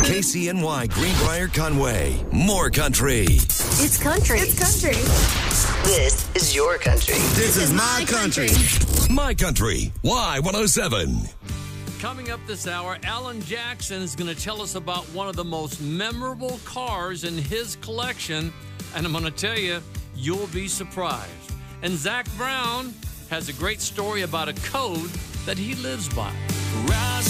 KCNY Greenbrier Conway. More country. It's country. It's country. This is your country. This is my country. My Country. Y107. Coming up this hour, Alan Jackson is going to tell us about one of the most memorable cars in his collection. And I'm going to tell you, you'll be surprised. And Zach Brown has a great story about a code that he lives by. Rise